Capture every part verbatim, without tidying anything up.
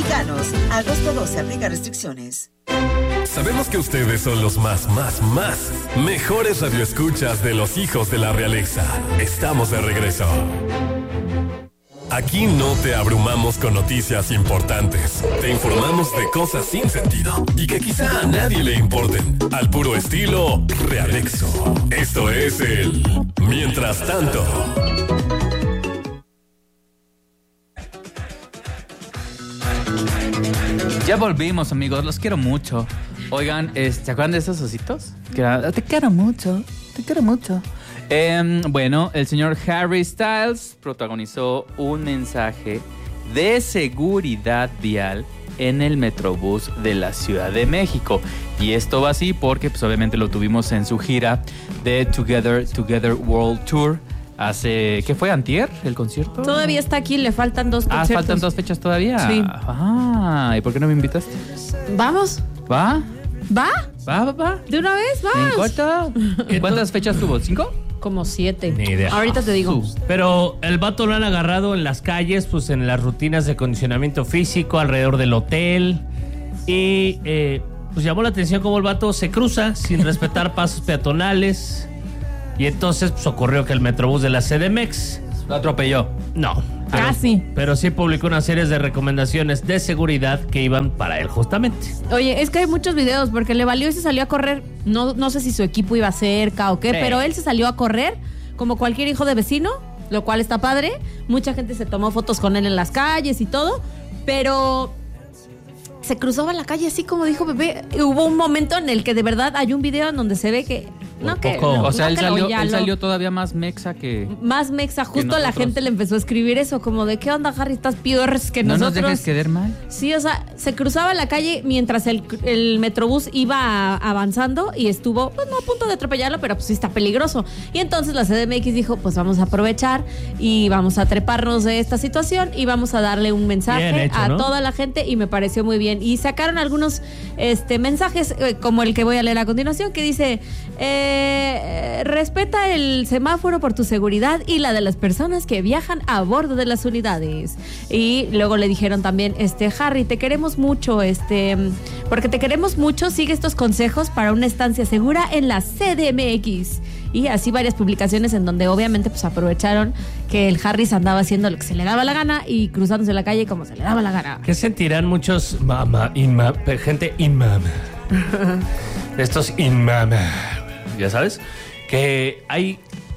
mexicanos. Agosto doce, aplica restricciones. Sabemos que ustedes son los más, más, más mejores radioescuchas de los hijos de la realeza. Estamos de regreso. Aquí no te abrumamos con noticias importantes. Te informamos de cosas sin sentido y que quizá a nadie le importen. Al puro estilo Realexo. Esto es el Mientras Tanto. Ya volvimos, amigos. Los quiero mucho. Oigan, ¿se acuerdan de esos ositos? Que era, te quiero mucho. Te quiero mucho. Eh, bueno, el señor Harry Styles protagonizó un mensaje de seguridad vial en el Metrobús de la Ciudad de México. Y esto va así porque pues obviamente lo tuvimos en su gira de Together, Together World Tour. Hace, ¿qué fue? ¿Antier el concierto? Todavía está aquí, le faltan dos conciertos. Ah, ¿faltan dos fechas todavía? Sí. Ah, ¿y por qué no me invitaste? Vamos. ¿Va? ¿Va? ¿Va, va, va? ¿De una vez? ¿En ¡Vamos! cuánto? ¿Cuántas fechas tuvo? ¿Cinco? Como siete. Ni idea. Ahorita te digo. Pero el vato lo han agarrado en las calles, pues en las rutinas de condicionamiento físico, alrededor del hotel. Y eh, pues llamó la atención cómo el vato se cruza sin respetar pasos peatonales. Y entonces pues ocurrió que el Metrobús de la C D M X lo atropelló. No. Pero, Casi. Pero sí publicó una serie de recomendaciones de seguridad que iban para él justamente. Oye, es que hay muchos videos porque le valió y se salió a correr. No, no sé si su equipo iba cerca o qué, Sí. pero él se salió a correr como cualquier hijo de vecino, lo cual está padre. Mucha gente se tomó fotos con él en las calles y todo, pero se cruzaba en la calle así como dijo Bebé. Hubo un momento en el que de verdad hay un video en donde se ve que... No, que, poco. no, O sea, no él, que salió, lo- ya él lo- salió todavía más mexa que... más mexa. Justo la nosotros. gente le empezó a escribir eso, como de ¿qué onda, Harry? Estás peor que No nos nosotros. dejes quedar mal. Sí, o sea, se cruzaba la calle mientras el, el Metrobús iba avanzando y estuvo, pues no a punto de atropellarlo, pero pues sí está peligroso. Y entonces la C D M X dijo, pues vamos a aprovechar y vamos a treparnos de esta situación y vamos a darle un mensaje Bien hecho, a ¿no? toda la gente y me pareció muy bien. Y sacaron algunos este, mensajes, eh, como el que voy a leer a continuación, que dice, eh, respeta el semáforo por tu seguridad y la de las personas que viajan a bordo de las unidades. Y luego le dijeron también, este, Harry, te queremos mucho, este, porque te queremos mucho, sigue estos consejos para una estancia segura en la C D M X. Y así varias publicaciones en donde obviamente pues aprovecharon que el Harry se andaba haciendo lo que se le daba la gana y cruzándose la calle como se le daba la gana. ¿Qué sentirán muchos mama, inma, gente inmama? Estos inmama, ya sabes, que hay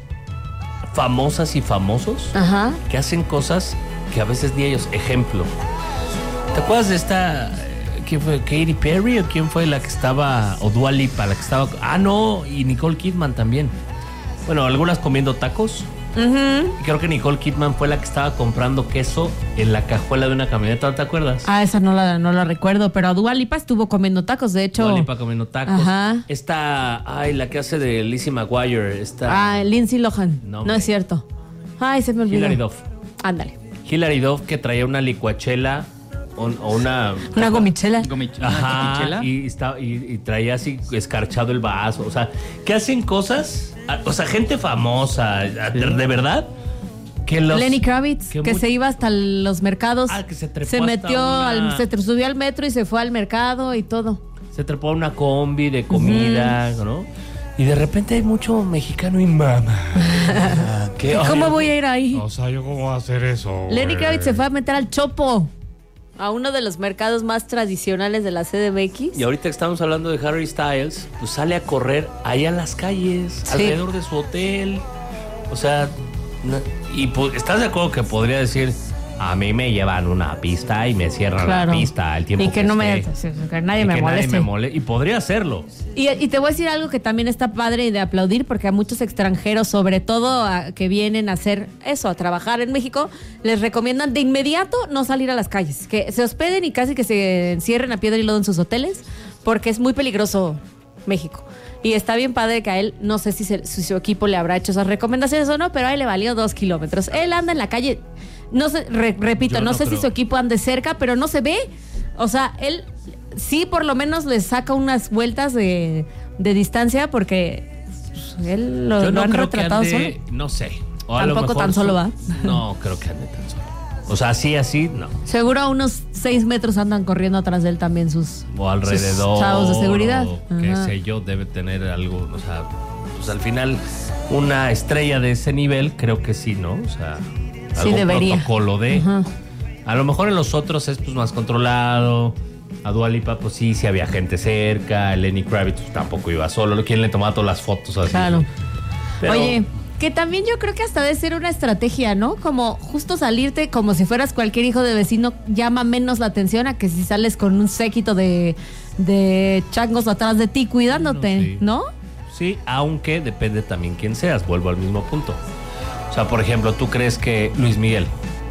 famosas y famosos Ajá. que hacen cosas que a veces ni ellos. Ejemplo, ¿te acuerdas de esta? ¿Quién fue? ¿Katy Perry o quién fue la que estaba? O Dua Lipa, la que estaba. Ah, no, y Nicole Kidman también. Bueno, algunas comiendo tacos. Uh-huh. Y creo que Nicole Kidman fue la que estaba comprando queso en la cajuela de una camioneta, ¿no te acuerdas? Ah, esa no la, no la recuerdo, pero Dua Lipa estuvo comiendo tacos, de hecho. Dua Lipa comiendo tacos. Ajá. Esta, ay, la que hace de Lizzie McGuire. Esta, Ah, Lindsay Lohan. No, No, hombre. es cierto. Ay, se me olvidó. Hilary Duff. Ándale. Hilary Duff, que traía una licuachela o, o una... Una gomichela. Gomich- ¿una Ajá, taquichela? y, está, y, y traía así escarchado el vaso. O sea, que hacen cosas... O sea, gente famosa, de, de verdad... Que los, Lenny Kravitz, que, que mu- se iba hasta los mercados. Ah, que se trepó Se hasta metió, una- al, se subió al metro y se fue al mercado y todo. Se trepó a una combi de comida, ¿no? Y de repente hay mucho mexicano y mama. ¿Qué? ¿Cómo Ay, voy a ir ahí? O sea, ¿yo cómo voy a hacer eso? Lenny güey? Kravitz se fue a meter al Chopo, a uno de los mercados más tradicionales de la C D M X. Y ahorita que estamos hablando de Harry Styles, pues sale a correr allá en las calles, Sí. alrededor de su hotel. O sea, no- y pues, ¿estás de acuerdo que podría decir, a mí me llevan una pista y me cierran Claro. la pista el tiempo Y que, que no me, esté? que nadie Y me que moleste. nadie me mole- Y podría hacerlo. Y, y te voy a decir algo que también está padre y de aplaudir, porque a muchos extranjeros, sobre todo a, que vienen a hacer eso, a trabajar en México, les recomiendan de inmediato no salir a las calles, que se hospeden y casi que se encierren a piedra y lodo en sus hoteles, porque es muy peligroso México. Y está bien padre que a él, no sé si, se- si su equipo le habrá hecho esas recomendaciones o no, pero a él le valió dos kilómetros. Él anda en la calle, no sé, re- repito, Yo no, no sé creo. si su equipo ande cerca, pero no se ve. O sea, él sí por lo menos le saca unas vueltas de, de distancia porque pues, él lo, Yo lo no han creo que retratado ande, solo. no sé. O a lo Tampoco mejor tan solo su- va. No, creo que ande tan solo. O sea, así, así, no. Seguro a unos seis metros andan corriendo atrás de él también sus, O alrededor. sus chavos de seguridad. O qué Ajá. sé yo, debe tener algo, o sea, pues al final, una estrella de ese nivel, creo que sí, ¿no? O sea, Sí, algún debería. protocolo de. Ajá. A lo mejor en los otros es pues más controlado. A Dua Lipa, pues sí, sí había gente cerca. Lenny Kravitz pues, tampoco iba solo. ¿Quién le tomaba todas las fotos así? Claro. Pero- Oye, que también yo creo que hasta debe ser una estrategia, ¿no? Como justo salirte como si fueras cualquier hijo de vecino llama menos la atención a que si sales con un séquito de, de changos atrás de ti cuidándote, Sí. ¿no? Sí, aunque depende también quién seas. Vuelvo al mismo punto. O sea, por ejemplo, ¿tú crees que Luis Miguel,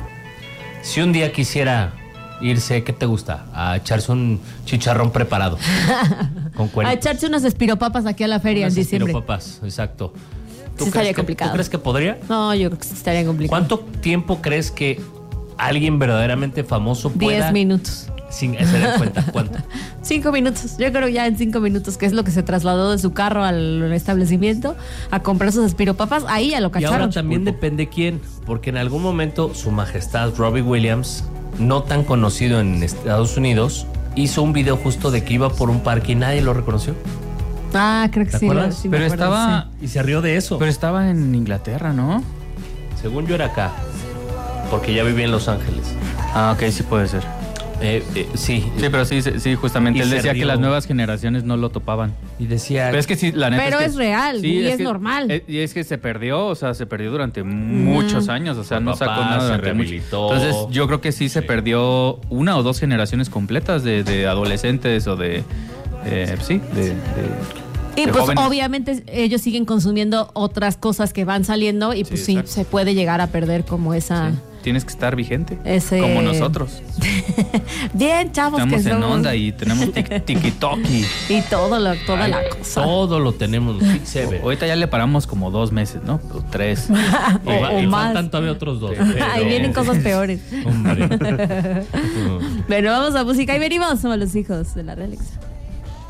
si un día quisiera irse, ¿qué te gusta? A echarse un chicharrón preparado con A cueritos. echarse unas espiropapas aquí a la feria Unas en diciembre. espiropapas, exacto. ¿Tú Sí estaría crees que- complicado. ¿Tú crees que podría? No, yo creo que sí estaría complicado. ¿Cuánto tiempo crees que alguien verdaderamente famoso pueda... Diez minutos. Sin se den cuenta, ¿cuánto? Cinco minutos. Yo creo ya en cinco minutos, que es lo que se trasladó de su carro al establecimiento a comprar sus espiropapas. Ahí ya lo Y cacharon. ahora también Pulpo. depende quién, porque en algún momento su majestad Robbie Williams, no tan conocido en Estados Unidos, hizo un video justo de que iba por un parque y nadie lo reconoció. Ah, creo que ¿Te sí. acuerdas? lo- sí me Pero acuerdo, estaba, Y se rió de eso. pero estaba en Inglaterra, ¿no? Según yo era acá, porque ya vivía en Los Ángeles. Ah, ok, sí puede ser. Eh, eh, sí. Sí, pero sí, sí, sí, justamente. Y Él se decía rió. que las nuevas generaciones no lo topaban. Y decía... Pero es que sí, la neta. Pero que- es real, y es que- normal. eh, y es que se perdió, o sea, se perdió durante muchos años, o sea, Su no papá sacó nada se durante mucho. rehabilitó. Entonces, yo creo que sí se Sí. perdió una o dos generaciones completas de, de adolescentes o de. eh, sí, de. de- Y de pues jóvenes. obviamente ellos siguen consumiendo otras cosas que van saliendo y pues Sí, sí, exacto. se puede llegar a perder como esa... Sí, tienes que estar vigente. Ese- Como nosotros. Bien, chavos, Estamos que en somos. onda y tenemos tic- tiki-toki. Y todo lo, toda la cosa. Todo lo tenemos, sí, se ve. Ahorita ya le paramos como dos meses, ¿no? O tres. O- Y va- o y más. faltan todavía otros dos. Ahí pero- vienen cosas peores. Hombre. Bueno, vamos a música y venimos. Somos los hijos de la Real Exa.